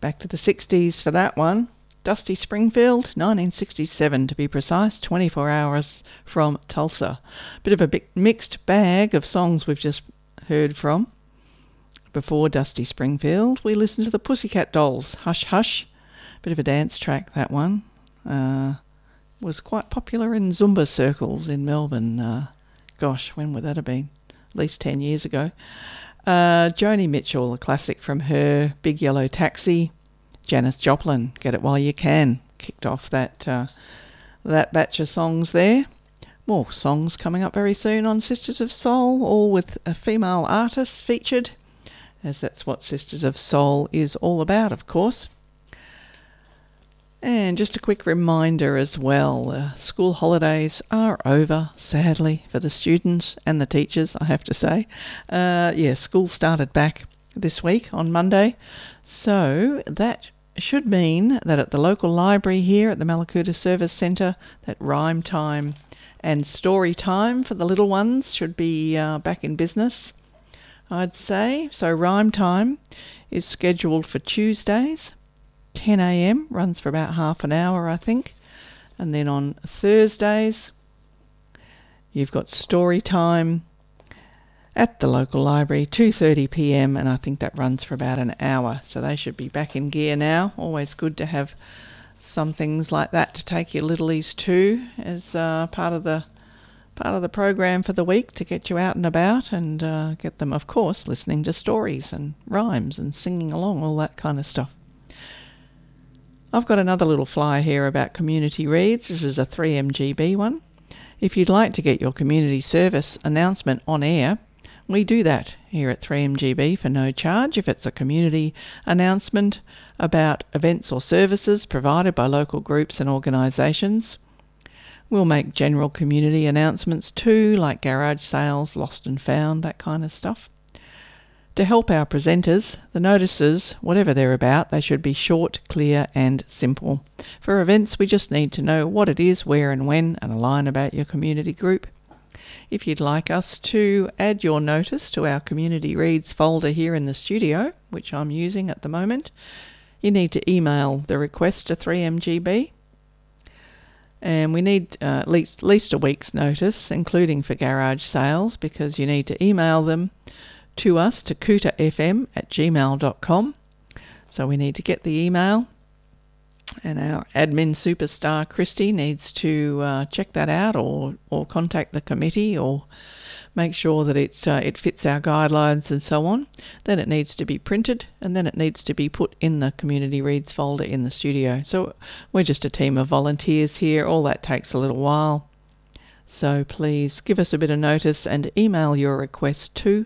back to the 60s for that one. Dusty Springfield, 1967 to be precise, 24 hours from Tulsa. Bit of a mixed bag of songs we've just heard from. Before Dusty Springfield, we listened to the Pussycat Dolls, Hush Hush. Bit of a dance track, that one. Was quite popular in Zumba circles in Melbourne. Gosh, when would that have been? At least 10 years ago. Joni Mitchell, a classic from her Big Yellow Taxi. Janis Joplin, Get It While You Can, kicked off that batch of songs there. More songs coming up very soon on Sisters of Soul, all with a female artist featured, as that's what Sisters of Soul is all about, of course. And just a quick reminder as well, school holidays are over, sadly, for the students and the teachers, I have to say. School started back this week on Monday, so that should mean that at the local library here at the Mallacoota Service Centre, that rhyme time and story time for the little ones should be back in business, I'd say. So rhyme time is scheduled for Tuesdays, 10 a.m, runs for about half an hour, I think. And then on Thursdays, you've got story time at the local library, 2:30 p.m, and I think that runs for about an hour. So they should be back in gear now. Always good to have some things like that to take your littlies to as part of the program for the week, to get you out and about and get them, of course, listening to stories and rhymes and singing along, all that kind of stuff. I've got another little flyer here about community reads. This is a 3MGB one. If you'd like to get your community service announcement on air, we do that here at 3MGB for no charge. If it's a community announcement about events or services provided by local groups and organisations, we'll make general community announcements too, like garage sales, lost and found, that kind of stuff. To help our presenters, the notices, whatever they're about, they should be short, clear and simple. For events, we just need to know what it is, where and when, and a line about your community group. If you'd like us to add your notice to our Community Reads folder here in the studio, which I'm using at the moment, you need to email the request to 3MGB. And we need at least a week's notice, including for garage sales, because you need to email them to us to cootafm@gmail.com. So we need to get the email, and our admin superstar Christy needs to check that out, or contact the committee, or make sure that it fits our guidelines and so on. Then it needs to be printed, and then it needs to be put in the Community Reads folder in the studio. So we're just a team of volunteers here. All that takes a little while. So please give us a bit of notice and email your request to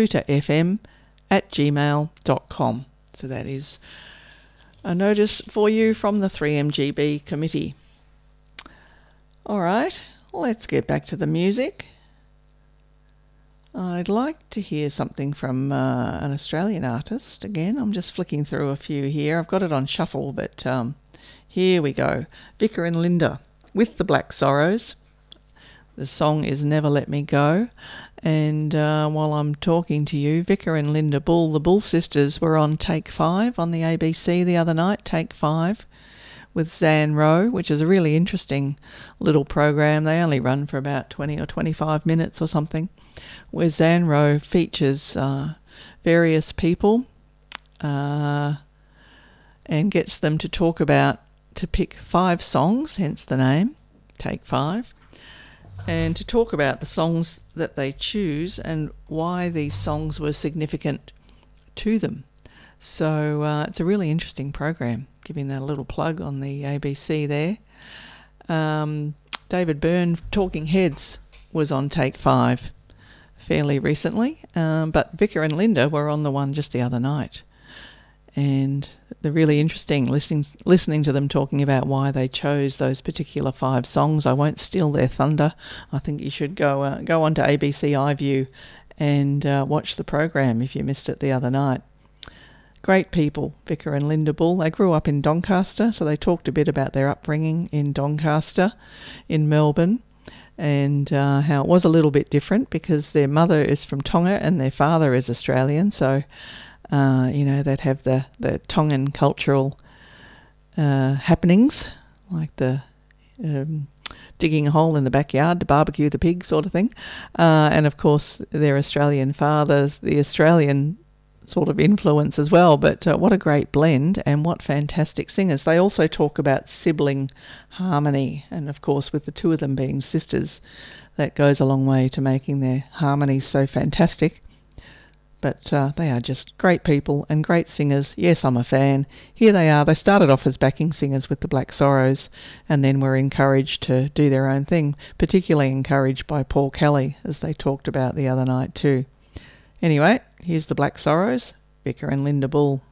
cootafm@gmail.com. So that is a notice for you from the 3MGB committee. All right, let's get back to the music. I'd like to hear something from an Australian artist again. I'm just flicking through a few here. I've got it on shuffle, but here we go. Vicar and Linda with the Black Sorrows. The song is Never Let Me Go. And while I'm talking to you, Vicar and Linda Bull, the Bull sisters, were on Take 5 on the ABC the other night, Take 5, with Zan Rowe, which is a really interesting little program. They only run for about 20 or 25 minutes or something, where Zan Rowe features various people and gets them to pick 5 songs, hence the name, Take 5. And to talk about the songs that they choose and why these songs were significant to them. So it's a really interesting program, giving that a little plug on the ABC there. David Byrne, Talking Heads, was on Take 5 fairly recently, but Vicar and Linda were on the one just the other night. And they're really interesting, listening to them talking about why they chose those particular 5 songs. I won't steal their thunder. I think you should go onto ABC iView and watch the program if you missed it the other night. Great people, Vicar and Linda Bull. They grew up in Doncaster, so they talked a bit about their upbringing in Doncaster in Melbourne, and how it was a little bit different because their mother is from Tonga and their father is Australian, so that have the Tongan cultural happenings, like the digging a hole in the backyard to barbecue the pig sort of thing. And of course, their Australian fathers, the Australian sort of influence as well. But what a great blend, and what fantastic singers. They also talk about sibling harmony. And of course, with the two of them being sisters, that goes a long way to making their harmonies so fantastic. But they are just great people and great singers. Yes, I'm a fan. Here they are. They started off as backing singers with the Black Sorrows, and then were encouraged to do their own thing, particularly encouraged by Paul Kelly, as they talked about the other night too. Anyway, here's the Black Sorrows, Vicar and Linda Bull.